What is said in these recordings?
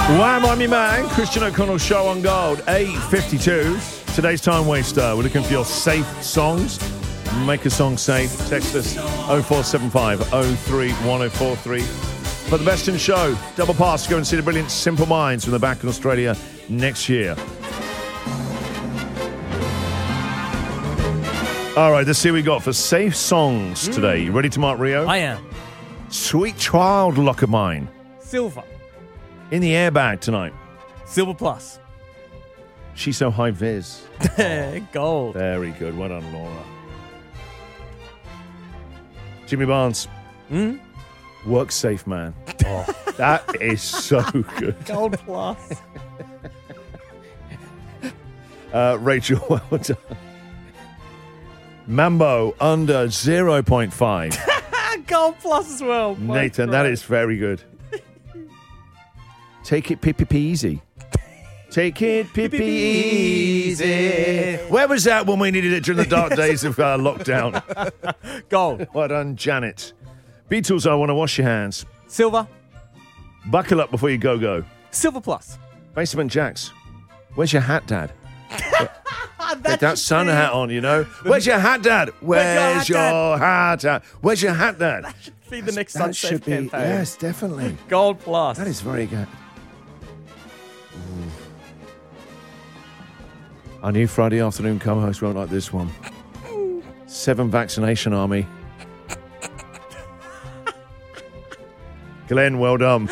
Wham, I'm your man, Christian O'Connell Show on Gold, 8:52. Today's time waster. We're looking for your safe songs. Make a song safe. Text us 0475 031043. For the best in the show, double pass to go and see the brilliant Simple Minds when they're back in Australia next year. All right, let's see what we got for safe songs today. You ready to mark Rio? I am. Sweet Child Lock of Mine. Silver. In the airbag tonight. Silver plus. She's So High Viz. Gold. Very good. Well done, Laura. Jimmy Barnes. Work safe, man. Oh, that is so good. Gold plus. Rachel, well done. Mambo under 0.5. Gold plus as well. Nathan, that is very good. Take it pee easy. Take it pee easy. Where was that when we needed it during the dark days of lockdown? Gold. Well done, Janet. Beatles, I Want to Wash Your Hands. Silver. Buckle up before you go. Silver plus. Basement Jacks. Where's your hat, Dad? Get that sun hat on, you know. Where's your hat, Dad? Where's your hat, Dad? Where's your hat, Dad? That should be the next That Sunsafe should be, campaign. yes, definitely. Gold plus. That is very good. Our new Friday afternoon co-host won't like this one. 7 Vaccination Army. Glenn, well done.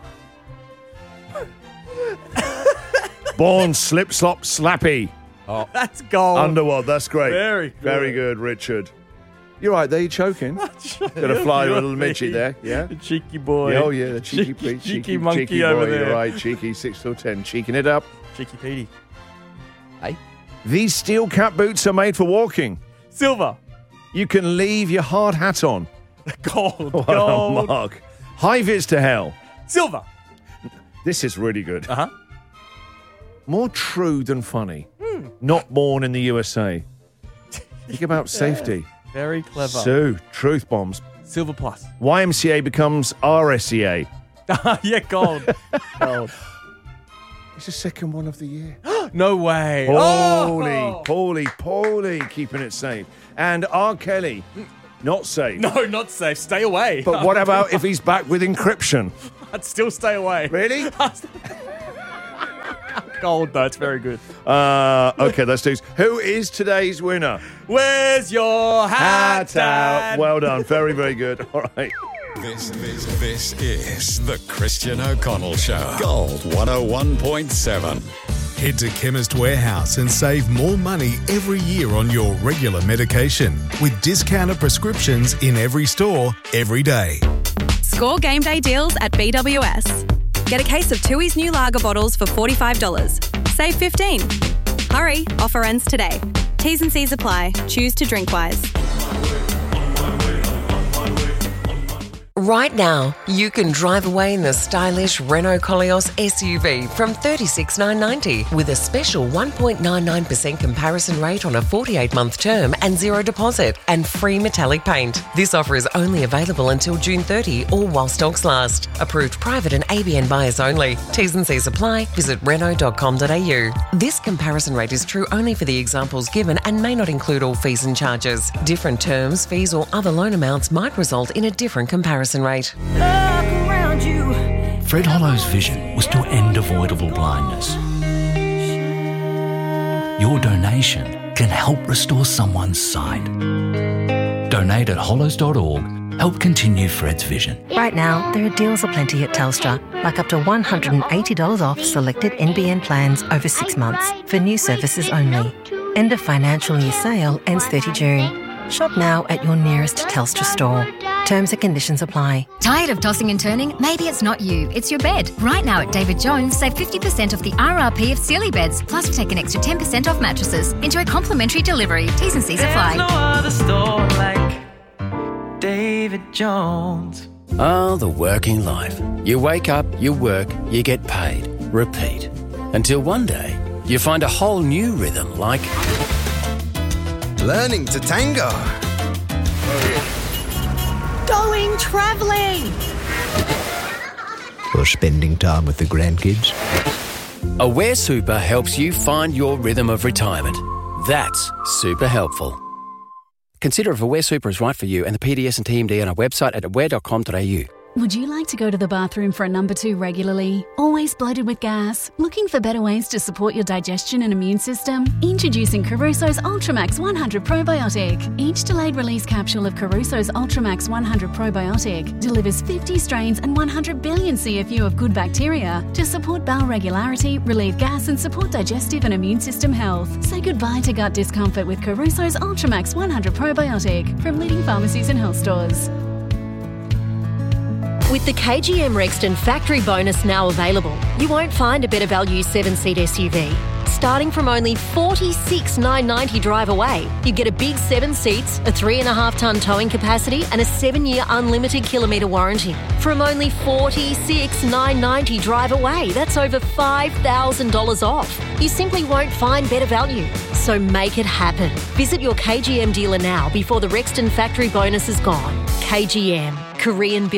Born Slip Slop Slappy. Oh, that's gold. Underworld, that's great. Very good. Very good, Richard. You're right there, you're choking. Gonna fly a little midget there, yeah? The cheeky boy. Oh, yeah, the cheeky monkey cheeky over boy, there. You're right, cheeky, 6'10", cheeking it up. Cheeky Petey. Hey? These steel cap boots are made for walking. Silver. You can leave your hard hat on. Gold. What Gold. a mark. High vis to hell. Silver. This is really good. Uh-huh. More true than funny. Not born in the USA. Think about safety. Very clever. Sue, truth bombs. Silver plus. YMCA becomes RSCA. Yeah, gold. Gold. It's the second one of the year. No way. Holy, keeping it safe. And R. Kelly, not safe. No, not safe. Stay away. But what about if he's back with encryption? I'd still stay away. Really? Gold, though. It's very good. Okay, let's do this. Who is today's winner? Where's your hat at? Well done. Very, very good. All right. This is the Christian O'Connell Show. Gold 101.7. Head to Chemist Warehouse and save more money every year on your regular medication with discounted prescriptions in every store, every day. Score game day deals at BWS. Get a case of Tui's new lager bottles for $45. Save $15. Hurry, offer ends today. T's and C's apply. Choose to drink wise. Right now, you can drive away in the stylish Renault Koleos SUV from $36,990 with a special 1.99% comparison rate on a 48-month term and zero deposit and free metallic paint. This offer is only available until June 30 or while stocks last. Approved private and ABN buyers only. T's and C's apply. Visit Renault.com.au. This comparison rate is true only for the examples given and may not include all fees and charges. Different terms, fees or other loan amounts might result in a different comparison rate. Fred Hollow's vision was to end avoidable blindness. Your donation can help restore someone's sight. Donate at hollows.org. Help continue Fred's vision. Right now, there are deals aplenty at Telstra, like up to $180 off selected NBN plans over 6 months for new services only. End of financial year sale ends 30 June. Shop now at your nearest Telstra store. Terms and conditions apply. Tired of tossing and turning? Maybe it's not you, it's your bed. Right now at David Jones, save 50% off the RRP of Sealy beds, plus take an extra 10% off mattresses. Enjoy complimentary delivery. T's and C's apply. There's no other store like David Jones. Oh, the working life. You wake up, you work, you get paid. Repeat. Until one day, you find a whole new rhythm like... learning to tango. Going travelling. for spending time with the grandkids. Aware Super helps you find your rhythm of retirement. That's super helpful. Consider if Aware Super is right for you and the PDS and TMD on our website at aware.com.au. Would you like to go to the bathroom for a number 2 regularly? Always bloated with gas? Looking for better ways to support your digestion and immune system? Introducing Caruso's Ultramax 100 Probiotic. Each delayed release capsule of Caruso's Ultramax 100 Probiotic delivers 50 strains and 100 billion CFU of good bacteria to support bowel regularity, relieve gas and support digestive and immune system health. Say goodbye to gut discomfort with Caruso's Ultramax 100 Probiotic from leading pharmacies and health stores. With the KGM Rexton factory bonus now available, you won't find a better value 7-seat SUV. Starting from only $46,990 drive away, you get a big 7 seats, a 3.5-tonne towing capacity and a 7-year unlimited kilometre warranty. From only $46,990 drive away, that's over $5,000 off. You simply won't find better value. So make it happen. Visit your KGM dealer now before the Rexton factory bonus is gone. KGM, Korean built.